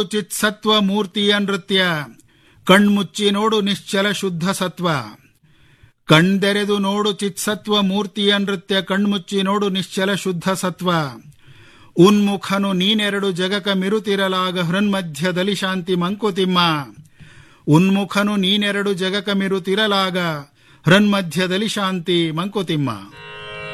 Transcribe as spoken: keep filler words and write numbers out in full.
ಚಿತ್ಸತ್ವ ಮೂರ್ತಿಯ ನೃತ್ಯ, ಕಣ್ಮುಚ್ಚಿ ನೋಡು ನಿಶ್ಚಲ ಶುದ್ಧ ಸತ್ವ. ಕಣ್ದೆರೆದು ನೋಡು ಚಿತ್ಸತ್ವ ಮೂರ್ತಿಯ ನೃತ್ಯ, ಕಣ್ಮುಚ್ಚಿ ನೋಡು ನಿಶ್ಚಲ ಶುದ್ಧ ಸತ್ವ. ಉನ್ಮುಖನು ನೀನೆರಡು ಜಗಕ ಮಿರುತಿರಲಾಗ ಹೃನ್ಮಧ್ಯದಲ್ಲಿ ಶಾಂತಿ ಮಂಕುತಿಮ್ಮ. ಉನ್ಮುಖನು ನೀನೆರಡು ಜಗಕ ಮಿರುತಿರಲಾಗ ಹೃನ್ಮಧ್ಯದಲ್ಲಿ ಶಾಂತಿ ಮಂಕುತಿಮ್ಮ.